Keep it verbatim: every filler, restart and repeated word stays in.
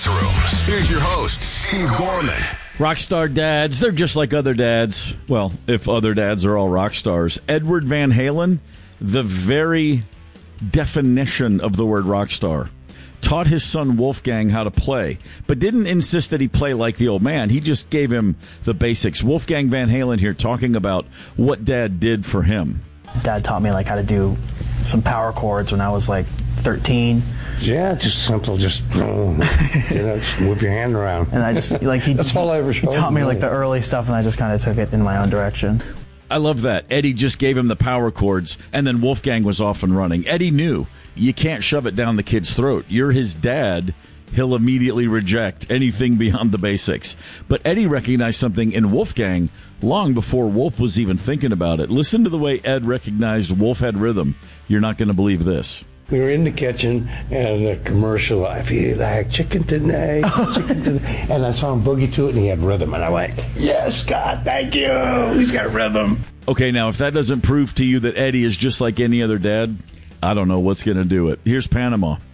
classrooms. Here's your host, Steve Gorman. Rockstar dads, they're just like other dads. Well, if other dads are all rock stars. Edward Van Halen, the very definition of the word rock star, taught his son Wolfgang how to play, but didn't insist that he play like the old man. He just gave him the basics. Wolfgang Van Halen here talking about what Dad did for him. Dad taught me like how to do some power chords when I was like thirteen. Yeah, just simple, just, you know, just move your hand around. And I just, like, he, That's all I ever showed he taught me, him. like, the early stuff, and I just kind of took it in my own direction. I love that. Eddie just gave him the power chords, and then Wolfgang was off and running. Eddie knew you can't shove it down the kid's throat. You're his dad. He'll immediately reject anything beyond the basics. But Eddie recognized something in Wolfgang long before Wolf was even thinking about it. Listen to the way Ed recognized Wolf had rhythm. You're not going to believe this. We were in the kitchen, and the commercial, I feel like chicken tonight, chicken tonight. And I saw him boogie to it, and he had rhythm. And I went, yes, God, thank you. He's got rhythm. Okay, now, if that doesn't prove to you that Eddie is just like any other dad, I don't know what's going to do it. Here's Panama.